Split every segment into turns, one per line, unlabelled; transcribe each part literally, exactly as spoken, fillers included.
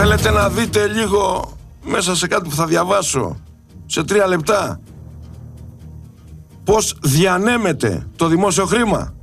Θέλετε να δείτε λίγο μέσα σε κάτι που θα διαβάσω σε τρία λεπτά πώς διανέμεται το δημόσιο χρήμα?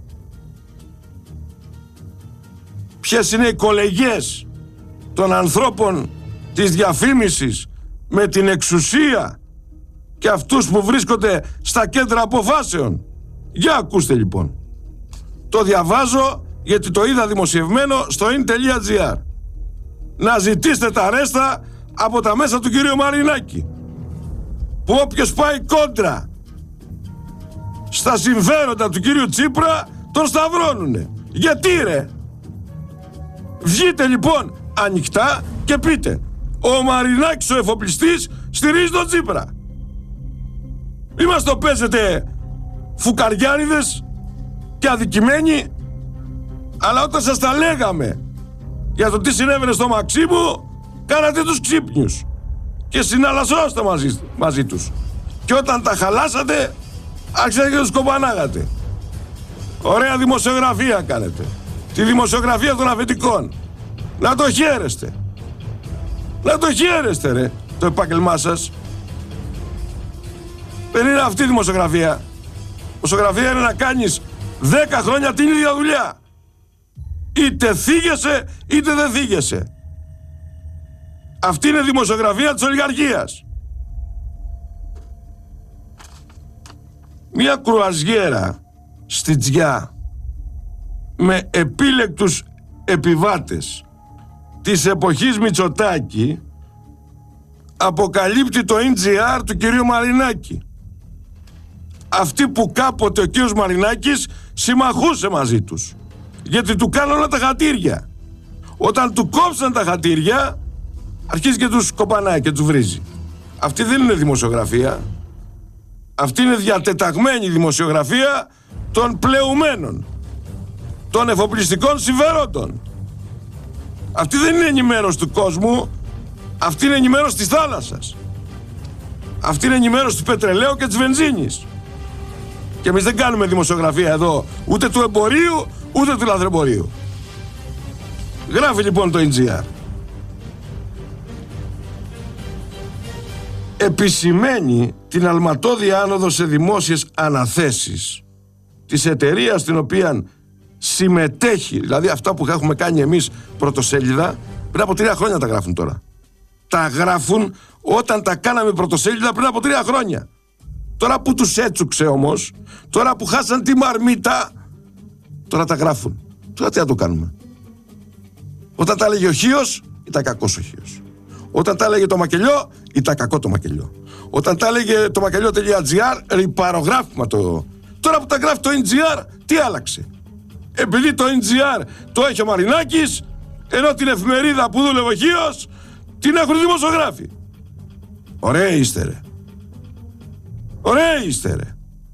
Ποιες είναι οι κολεγιές των ανθρώπων της διαφήμισης με την εξουσία και αυτούς που βρίσκονται στα κέντρα αποφάσεων? Για ακούστε λοιπόν. Το διαβάζω γιατί το είδα δημοσιευμένο στο in τελεία gr. Να ζητήσετε τα ρέστα από τα μέσα του κυρίου Μαρινάκη, που όποιος πάει κόντρα στα συμφέροντα του κυρίου Τσίπρα τον σταυρώνουνε. Γιατί ρε? Βγείτε λοιπόν ανοιχτά και πείτε: ο Μαρινάκης ο εφοπλιστής στηρίζει τον Τσίπρα. Μη μας το παίζετε φουκαριάριδες και αδικημένοι. Αλλά όταν σας τα λέγαμε για το τι συνέβαινε στο Μαξίμου, κάνατε τους ξύπνιους και συναλλασσόσατε μαζί, μαζί τους. Και όταν τα χαλάσατε, άρχισατε και τους κομπανάγατε. Ωραία δημοσιογραφία κάνετε. Τη δημοσιογραφία των αφεντικών. Να το χαίρεστε. Να το χαίρεστε ρε, το επάγγελμά σας. Δεν είναι αυτή η δημοσιογραφία. Δημοσιογραφία είναι να κάνεις δέκα χρόνια την ίδια δουλειά. Είτε θίγεσαι είτε δεν θίγεσαι. Αυτή είναι η δημοσιογραφία της ολιγαρχίας. Μια κρουαζιέρα στη Τζιά με επίλεκτους επιβάτες της εποχής Μητσοτάκη αποκαλύπτει το ιν τζι αρ του κυρίου Μαρινάκη. Αυτοί που κάποτε ο κύριος Μαρινάκης συμμαχούσε μαζί τους, γιατί του κάνανε τα χατήρια. Όταν του κόψαν τα χατήρια, αρχίζει και τους κοπανάει και τους βρίζει. Αυτή δεν είναι δημοσιογραφία. Αυτή είναι διατεταγμένη δημοσιογραφία των πλεουμένων, των εφοπλιστικών συμφερόντων. Αυτή δεν είναι ενημέρωση του κόσμου. Αυτή είναι ενημέρωση της θάλασσας. Αυτή είναι ενημέρωση του πετρελαίου και της βενζίνης. Και εμείς δεν κάνουμε δημοσιογραφία εδώ ούτε του εμπορίου ούτε του λαθρεμπορίου. Γράφει λοιπόν το ιν τζι αρ. Επισημαίνει την αλματώδη άνοδο σε δημόσιες αναθέσεις της εταιρείας στην οποία συμμετέχει, δηλαδή αυτά που έχουμε κάνει εμείς πρωτοσέλιδα, πριν από τρία χρόνια τα γράφουν τώρα. Τα γράφουν όταν τα κάναμε πρωτοσέλιδα πριν από τρία χρόνια. Τώρα που τους έτσουξε όμως, τώρα που χάσαν τη μαρμίτα, τώρα τα γράφουν. Τώρα τι να το κάνουμε? Όταν τα έλεγε ο Χίος, ήταν κακός ο Χίος. Όταν τα έλεγε το Μακελιό, ήταν κακό το Μακελιό. Όταν τα έλεγε το μακελιό.gr, ρηπαρογράφημα το... Τώρα που τα γράφει το ιν τζι αρ, τι άλλαξε? Επειδή το ιν τζι αρ το έχει ο Μαρινάκης, ενώ την εφημερίδα που δούλευε ο Χίος την έχουν δημοσιογράφοι. Ωραίοι είστε ρε. Ωραίοι είστε ρε.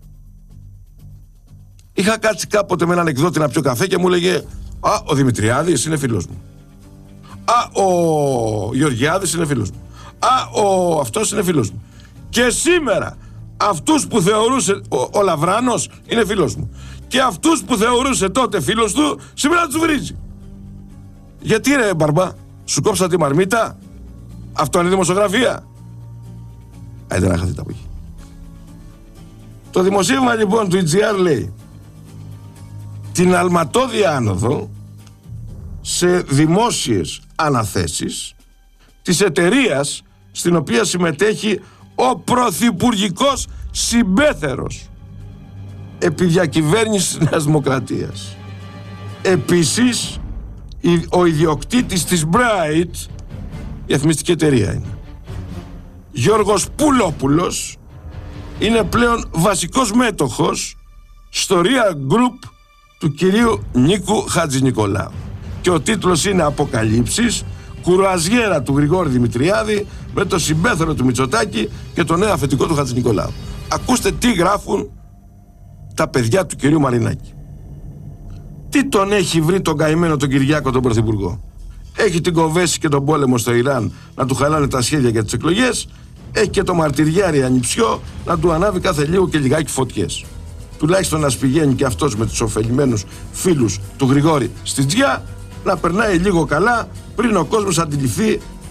Είχα κάτσει κάποτε με έναν εκδότη να πιω καφέ και μου έλεγε: α, ο Δημητριάδης είναι φίλος μου. Α, ο Γεωργιάδης είναι φίλος μου. Α, ο αυτός είναι φίλος μου. Και σήμερα αυτούς που θεωρούσε ο, ο Λαβράνος είναι φίλος μου. Και αυτούς που θεωρούσε τότε φίλος του, σήμερα τους βρίζει. Γιατί ρε μπαρμπά, σου κόψα τη μαρμίτα? Αυτό είναι δημοσιογραφία? Ε, δεν άχαθεί τα που έχει. Το δημοσίευμα λοιπόν του ιν τζι αρ λέει: την αλματώδη άνοδο σε δημόσιες αναθέσεις της εταιρείας στην οποία συμμετέχει ο πρωθυπουργικός συμπέθερος επί διακυβέρνησης Νέας Δημοκρατίας. Επίσης, ο ιδιοκτήτης της Bright, η διαφημιστική εταιρεία είναι, Γιώργος Πουλόπουλος, είναι πλέον βασικός μέτοχος στο Real Group του κυρίου Νίκου Χατζηνικολάου. Και ο τίτλος είναι «Αποκαλύψεις, κουρουαζιέρα του Γρηγόρη Δημητριάδη με το συμπέθερο του Μητσοτάκη και το νέο αφεντικό του Χατζηνικολάου». Ακούστε τι γράφουν τα παιδιά του κυρίου Μαρινάκη. Τι τον έχει βρει τον καημένο τον Κυριάκο τον Πρωθυπουργό? Έχει την Κοβέση και τον πόλεμο στο Ιράν να του χαλάνε τα σχέδια για τις εκλογές. Έχει και το μαρτυριάρι ανιψιό να του ανάβει κάθε λίγο και λιγάκι φωτιές. Τουλάχιστον να πηγαίνει και αυτός με τους ωφελημένους φίλους του Γρηγόρη στη Τζιά, να περνάει λίγο καλά πριν ο κόσμος αντιληφθεί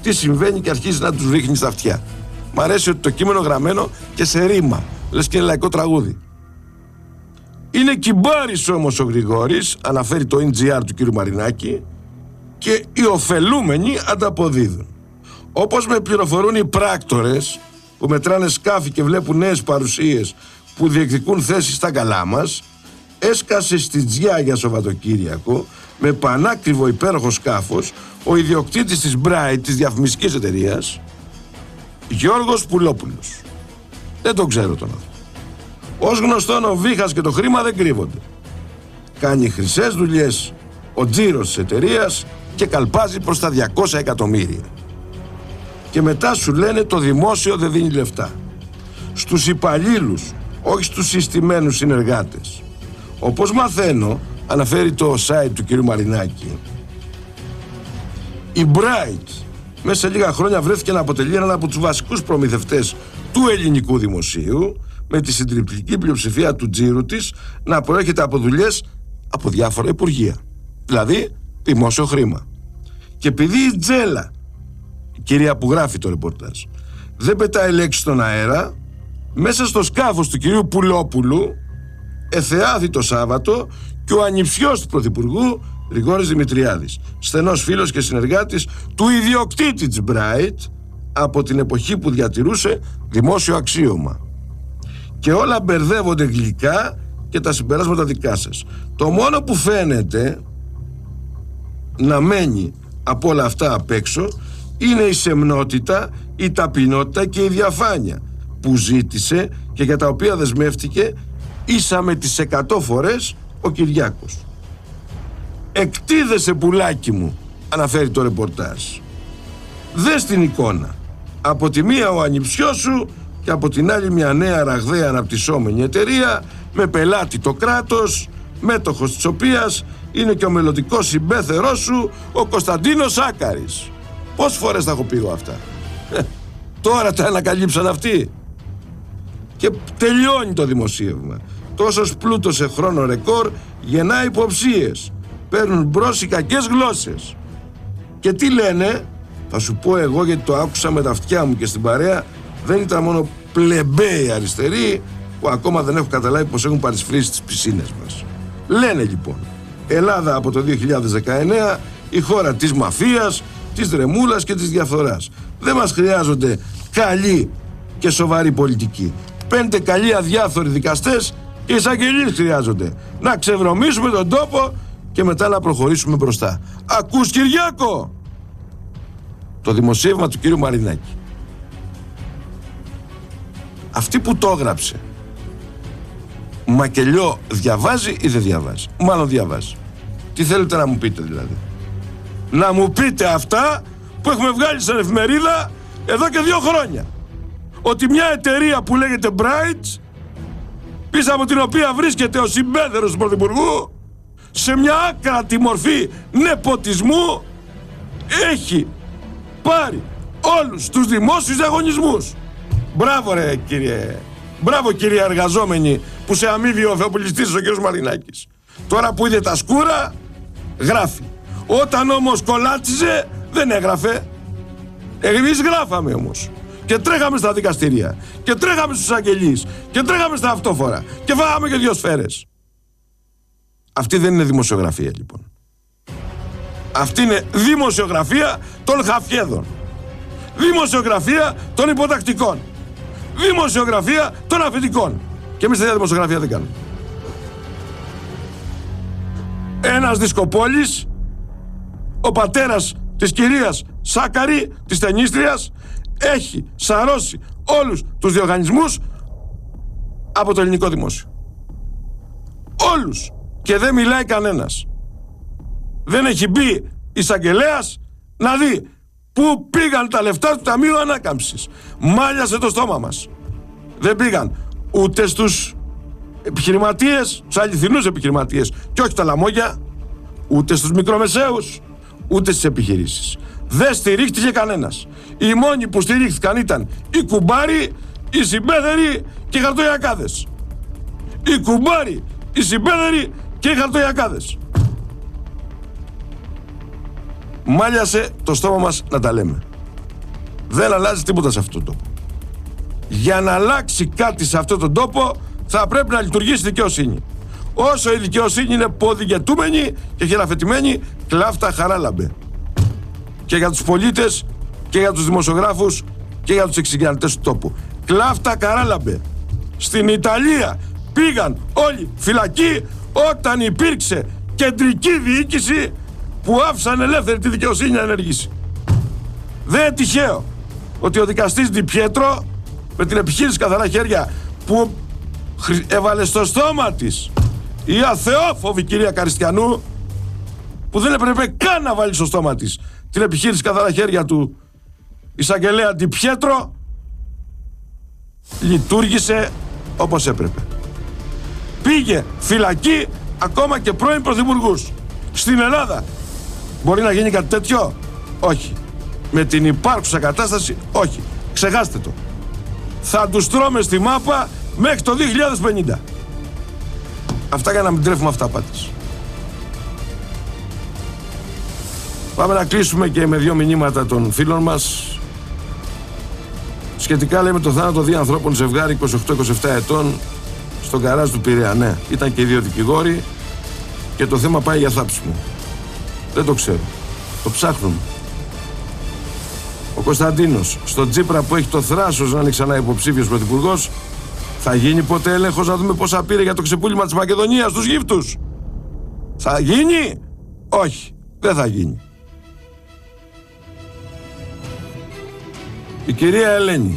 τι συμβαίνει και αρχίζει να τους ρίχνει στα αυτιά. Μ' αρέσει ότι το κείμενο γραμμένο και σε ρήμα, λες και είναι λαϊκό τραγούδι. Είναι κυμπάρης όμως ο Γρηγόρης, αναφέρει το εν τζι αρ του κ. Μαρινάκη, και οι ωφελούμενοι ανταποδίδουν. Όπως με πληροφορούν οι πράκτορες που μετράνε σκάφη και βλέπουν νέες παρουσίες που διεκδικούν θέσεις στα καλά μας, έσκασε στη Τζιά για Σαββατοκύριακο με πανάκριβο υπέροχο σκάφος ο ιδιοκτήτης της Bright, της διαφημιστικής εταιρείας, Γιώργος Πουλόπουλος. Δεν τον ξέρω τον άνθρωπο. Ως γνωστόν ο βήχας και το χρήμα δεν κρύβονται. Κάνει χρυσές δουλειές ο τζίρος της εταιρείας και καλπάζει προς τα διακόσια εκατομμύρια. Και μετά σου λένε το δημόσιο δεν δίνει λεφτά. Στους υπαλλήλους, όχι στους συστημένους συνεργάτες. Όπως μαθαίνω, αναφέρει το site του κ. Μαρινάκη, η Bright μέσα σε λίγα χρόνια βρέθηκε να αποτελεί έναν από τους βασικούς προμηθευτές του ελληνικού δημοσίου, με τη συντριπτική πλειοψηφία του τζίρου της να προέρχεται από δουλειές από διάφορα υπουργεία. Δηλαδή, δημόσιο χρήμα. Και επειδή η Τζέλα, η κυρία που γράφει το ρεπορτάζ, δεν πετάει λέξη στον αέρα, μέσα στο σκάφος του κυρίου Πουλόπουλου εθεάθη το Σάββατο και ο ανιψιός του Πρωθυπουργού, Γρηγόρης Δημητριάδης, στενός φίλος και συνεργάτης του ιδιοκτήτη της Bright από την εποχή που διατηρούσε δημόσιο αξίωμα. Και όλα μπερδεύονται γλυκά και τα συμπεράσματα δικά σας. Το μόνο που φαίνεται να μένει από όλα αυτά απ' έξω είναι η σεμνότητα, η ταπεινότητα και η διαφάνεια που ζήτησε και για τα οποία δεσμεύτηκε ίσα με τις εκατό φορές ο Κυριάκος. «Εκτίδεσαι πουλάκι μου», αναφέρει το ρεπορτάζ. Δες την εικόνα. Από τη μία ο ανιψιός σου και από την άλλη μια νέα ραγδαία αναπτυσσόμενη εταιρεία με πελάτη το κράτος, μέτοχος της οποίας είναι και ο μελλοντικός συμπέθερός σου, ο Κωνσταντίνος Σάκαρης. Πόσες φορές τα έχω πει εγώ αυτά? Τώρα τα ανακαλύψαν αυτοί. Και τελειώνει το δημοσίευμα. Τόσος πλούτος σε χρόνο ρεκόρ γεννά υποψίες. Παίρνουν μπρος οι κακές γλώσσες. Και τι λένε? Θα σου πω εγώ, γιατί το άκουσα με τα αυτιά μου και στην παρέα. Δεν ήταν μόνο πλεμπέοι αριστεροί που ακόμα δεν έχω καταλάβει πως έχουν παρισφρήσει τις πισίνες μας. Λένε λοιπόν, Ελλάδα από το δύο χιλιάδες δεκαεννέα η χώρα της μαφίας, της δρεμούλας και της διαφθοράς. Δεν μας χρειάζονται καλοί και σοβαροί πολιτικοί. Πέντε καλοί αδιάφοροι δικαστές και εισαγγελίες χρειάζονται. Να ξεβρωμίσουμε τον τόπο και μετά να προχωρήσουμε μπροστά. Ακούς, Κυριάκο? Το δημοσίευμα του κύριου Μαρινάκη. Αυτή που το έγραψε, μακελιό διαβάζει ή δεν διαβάζει? Μάλλον διαβάζει. Τι θέλετε να μου πείτε δηλαδή? Να μου πείτε αυτά που έχουμε βγάλει σαν εφημερίδα εδώ και δύο χρόνια. Ότι μια εταιρεία που λέγεται Bright, πίσω από την οποία βρίσκεται ο συμπέδερος του Πρωθυπουργού, σε μια άκρατη μορφή νεποτισμού, έχει πάρει όλους τους δημόσιους διαγωνισμούς. Μπράβο ρε κύριε, μπράβο κύριε εργαζόμενοι που σε αμείβει ο θεοπολιτιστής ο κύριος Μαρινάκης. Τώρα που είδε τα σκούρα, γράφει. Όταν όμως κολάτσιζε, δεν έγραφε. Εμείς γράφαμε όμως. Και τρέχαμε στα δικαστήρια. Και τρέχαμε στους αγγελείς. Και τρέχαμε στα αυτόφορα. Και φάγαμε και δύο σφαίρες. Αυτή δεν είναι δημοσιογραφία λοιπόν. Αυτή είναι δημοσιογραφία των χαφιέδων. Δημοσιογραφία των υποτακτικών. Δημοσιογραφία των αφεντικών. Και εμείς τέτοια δημοσιογραφία δεν κάνουμε. Ένας δισκοπόλης, ο πατέρας της κυρίας Σάκαρη, της ταινίστριας, έχει σαρώσει όλους τους διοργανισμούς από το ελληνικό δημόσιο. Όλους. Και δεν μιλάει κανένας. Δεν έχει μπει εισαγγελέας να δει πού πήγαν τα λεφτά του Ταμείου Ανάκαμψης. Μάλιασε το στόμα μας. Δεν πήγαν ούτε στους επιχειρηματίες, στους αληθινούς επιχειρηματίες και όχι τα λαμόγια, ούτε στους μικρομεσαίους, ούτε στις επιχειρήσεις. Δεν στηρίχτηκε κανένας. Οι μόνοι που στηρίχθηκαν ήταν οι κουμπάροι, οι συμπέδεροι και οι χαρτοιακάδες. Οι κουμπάροι, οι συμπέδεροι και οι χαρτοιακάδες. Μάλιασε το στόμα μας να τα λέμε. Δεν αλλάζει τίποτα σε αυτόν τον τόπο. Για να αλλάξει κάτι σε αυτόν τον τόπο θα πρέπει να λειτουργήσει η δικαιοσύνη. Όσο η δικαιοσύνη είναι ποδηγετούμενη και χειραφετημένη, κλάφτα χαράλαμπε. Και για τους πολίτες και για τους δημοσιογράφους και για τους εξηγιαντές του τόπου. Κλάφτα χαράλαμπε. Στην Ιταλία πήγαν όλοι φυλακοί όταν υπήρξε κεντρική διοίκηση που άφησαν ελεύθερη τη δικαιοσύνη να ενεργήσει. Δεν είναι τυχαίο ότι ο δικαστής Ντι Πιέτρο με την επιχείρηση καθαρά χέρια που έβαλε στο στόμα της η αθεόφοβη κυρία Καριστιανού, που δεν έπρεπε καν να βάλει στο στόμα της την επιχείρηση καθαρά χέρια του εισαγγελέα Ντι Πιέτρο, λειτουργήσε όπως έπρεπε. Πήγε φυλακή ακόμα και πρώην πρωθυπουργούς. Στην Ελλάδα μπορεί να γίνει κάτι τέτοιο? Όχι. Με την υπάρχουσα κατάσταση, όχι. Ξεχάστε το. Θα τους τρώμε στη μάπα μέχρι το δύο χιλιάδες πενήντα. Αυτά για να μην τρέφουμε αυταπάτες. Πάμε να κλείσουμε και με δύο μηνύματα των φίλων μας. Σχετικά, λέει, με το θάνατο δύο ανθρώπων, ζευγάρι είκοσι οκτώ είκοσι επτά ετών, στον γκαράζ του Πειραιά. Ναι, ήταν και οι δύο δικηγόροι και το θέμα πάει για θάψιμο. Δεν το ξέρω. Το ψάχνουμε. Ο Κωνσταντίνος, στον Τσίπρα που έχει το θράσος να είναι ξανά υποψήφιος πρωθυπουργός, θα γίνει ποτέ έλεγχος να δούμε πόσα πήρε για το ξεπούλημα της Μακεδονίας στους γύφτους? Θα γίνει? Όχι, δεν θα γίνει. Η κυρία Ελένη,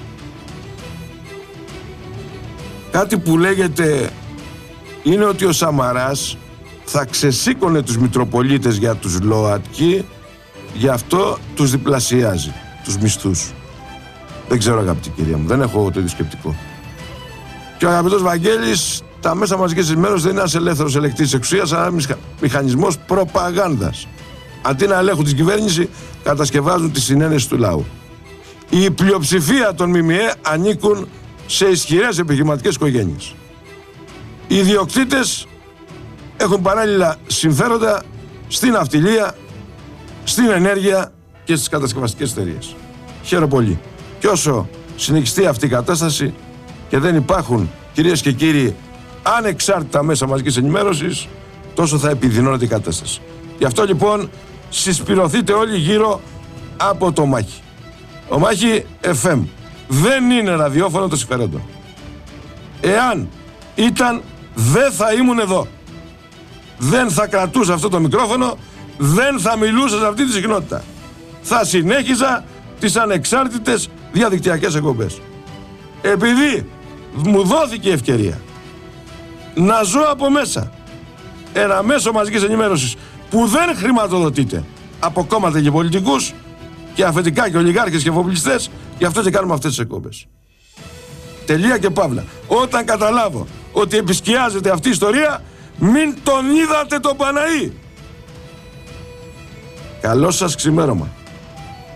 κάτι που λέγεται είναι ότι ο Σαμαράς θα ξεσήκωνε τους Μητροπολίτες για τους ΛΟΑΤΚΙ, γι' αυτό τους διπλασιάζει τους μισθούς. Δεν ξέρω, αγαπητή κυρία μου, δεν έχω το ίδιο σκεπτικό. Και ο αγαπητός Βαγγέλης, τα μέσα μαζικής ενημέρωσης δεν είναι ένας ελεύθερος ελεκτής της εξουσίας, αλλά ένας μηχανισμός προπαγάνδας. Αντί να ελέγχουν την κυβέρνηση, κατασκευάζουν τη συνένεση του λαού. Η πλειοψηφία των ΜΜΕ ανήκουν σε ισχυρές επιχειρηματικές οικογένειες. Οι ιδιοκτήτες έχουν παράλληλα συμφέροντα στην ναυτιλία, στην ενέργεια και στις κατασκευαστικές εταιρείες. Χαίρομαι πολύ. Και όσο συνεχιστεί αυτή η κατάσταση και δεν υπάρχουν, κυρίες και κύριοι, ανεξάρτητα μέσα μαζικής ενημέρωσης, τόσο θα επιδεινώνεται η κατάσταση. Γι' αυτό λοιπόν συσπηρωθείτε όλοι γύρω από το Μάχη. Ο Μάχη εφ εμ δεν είναι ραδιόφωνο των συμφερόντων. Εάν ήταν, δεν θα ήμουν εδώ. Δεν θα κρατούσα αυτό το μικρόφωνο, δεν θα μιλούσα σε αυτή τη συχνότητα. Θα συνέχιζα τις ανεξάρτητες διαδικτυακές εκπομπές. Επειδή μου δόθηκε η ευκαιρία να ζω από μέσα ένα μέσο μαζικής ενημέρωσης που δεν χρηματοδοτείται από κόμματα και πολιτικούς και αφεντικά και ολιγάρχες και εφοπλιστές, γι' αυτό και κάνουμε αυτές τις εκπομπές. Τελεία και παύλα. Όταν καταλάβω ότι επισκιάζεται αυτή η ιστορία, μην τον είδατε τον Παναή. Καλό σας ξημέρωμα.